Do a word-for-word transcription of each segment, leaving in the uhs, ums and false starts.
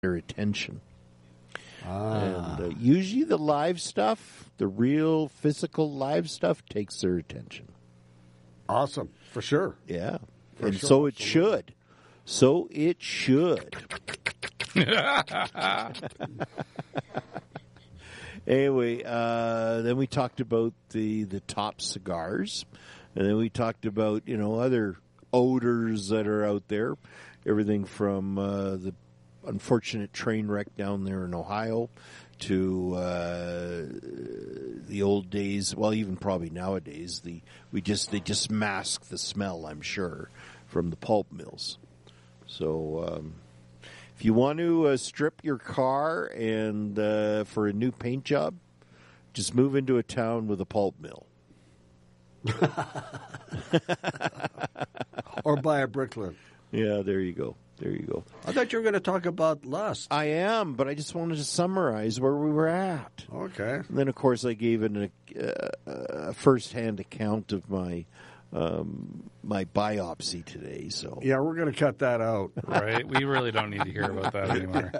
their attention. Ah. And uh, usually the live stuff, the real physical live stuff, takes their attention. Awesome. For sure. Yeah. For and sure, so it absolutely. should. So it should. Anyway, uh, then we talked about the, the top cigars. And then we talked about, you know, other odors that are out there. Everything from uh, the unfortunate train wreck down there in Ohio to uh, the old days. Well, even probably nowadays, the we just they just mask the smell, I'm sure, from the pulp mills. So um, if you want to uh, strip your car and uh, for a new paint job, just move into a town with a pulp mill. Or buy a Bricklin. Yeah, there you go. There you go. I thought you were going to talk about lust. I am, but I just wanted to summarize where we were at. Okay. And then, of course, I gave an, uh, a first-hand account of my um, my biopsy today. So Yeah, we're going to cut that out. Right? We really don't need to hear about that anymore.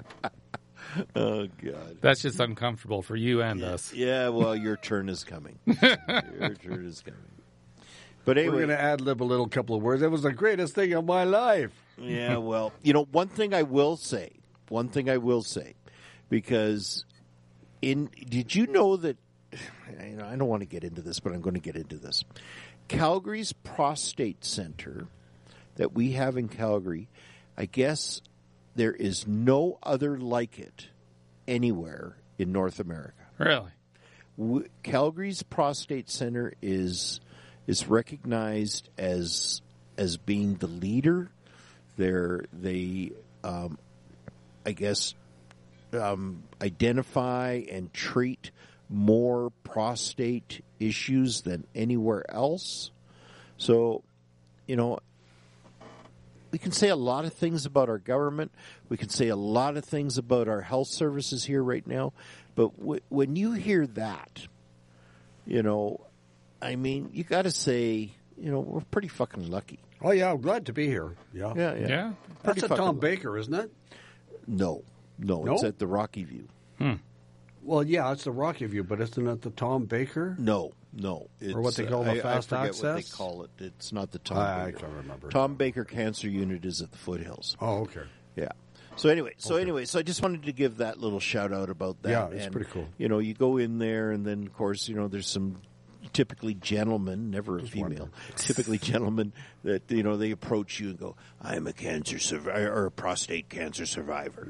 Oh, God. That's just uncomfortable for you and us. Yeah, well, your turn is coming. Your turn is coming. But anyway. We're going to ad-lib a little couple of words. It was the greatest thing of my life. Yeah, well, you know, one thing I will say, one thing I will say, because in, did you know that, you know, I don't want to get into this, but I'm going to get into this. Calgary's prostate center that we have in Calgary, I guess there is no other like it anywhere in North America. Really? W- Calgary's prostate center is is recognized as as being the leader. They're, they, um, I guess, um, identify and treat more prostate issues than anywhere else. So, you know, we can say a lot of things about our government. We can say a lot of things about our health services here right now. But w- when you hear that, you know, I mean, you got to say, you know, we're pretty fucking lucky. Oh, yeah, I'm glad to be here. Yeah. Yeah, yeah. Yeah. That's a fucking Tom lucky. Baker, isn't it? No, no, No? it's at the Rocky View. Well, yeah, it's the Rocky View, but isn't it the Tom Baker? No, no. It's, Or what they call the I, fast I forget access? what they call it. It's not the Tom I Baker. can't remember. Tom Baker Cancer Unit is at the Foothills. Oh, okay. Yeah. So anyway, so anyway, so I just wanted to give that little shout out about that. Yeah, it's And, pretty cool. You know, you go in there, and then of course, you know, there's some typically gentlemen, never a female, typically gentlemen that you know they approach you and go, "I'm a cancer survivor or a prostate cancer survivor."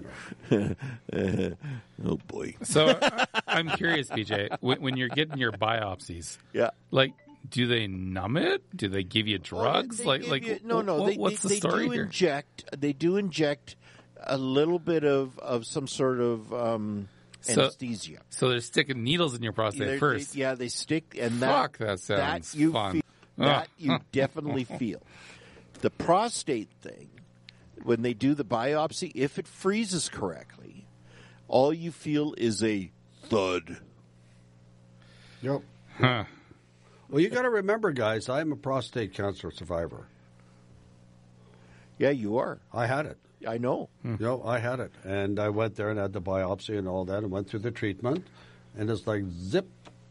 Oh boy. So uh, I'm curious, B J, when, when you're getting your biopsies, Yeah. like, do they numb it? Do they give you drugs? They like, give like you- no, no. wh- they, what's they, the they story do here? inject. They do inject a little bit of, of some sort of um, So- anesthesia. So they're sticking needles in your prostate They're- first. they- yeah, they stick, and that Fuck, that sounds that you fun. Feel, that you definitely feel. The prostate thing, when they do the biopsy, if it freezes correctly, all you feel is a thud. Yep. Huh. Well, you got to remember, guys, I'm a prostate cancer survivor. Yeah, you are. I had it. I know. You know, I had it. And I went there and had the biopsy and all that and went through the treatment. And it's like zip.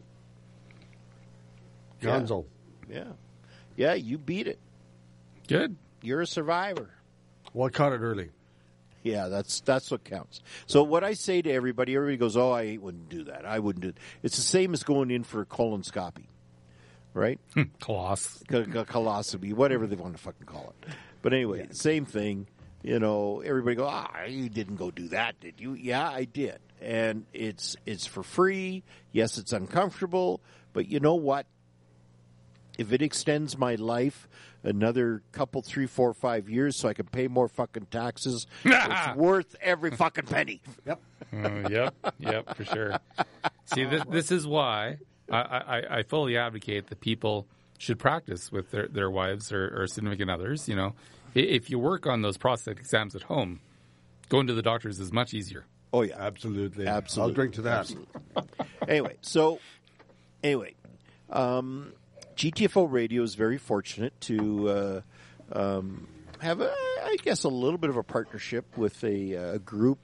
Yeah. Gonzo. Yeah, yeah, you beat it. Good. You're a survivor. Well, I caught it early. Yeah, that's that's what counts. So what I say to everybody, everybody goes, "Oh, I wouldn't do that. I wouldn't do it." It's the same as going in for a colonoscopy, right? Coloss. C- c- Coloscopy, whatever they want to fucking call it. But anyway, same thing. You know, everybody go, "Ah, you didn't go do that, did you?" Yeah, I did, and it's it's for free. Yes, it's uncomfortable, but you know what? If it extends my life another couple, three, four, five years so I can pay more fucking taxes, it's worth every fucking penny. Yep. Uh, yep, yep, for sure. See, this, this is why I, I, I fully advocate that people should practice with their, their wives or, or significant others. You know, I- if you work on those prostate exams at home, going to the doctors is much easier. Oh, yeah. Absolutely. Absolutely. I'll drink to that. Absolutely. Anyway, so, anyway, um, G T F O Radio is very fortunate to uh, um, have a, I guess a little bit of a partnership with a, uh group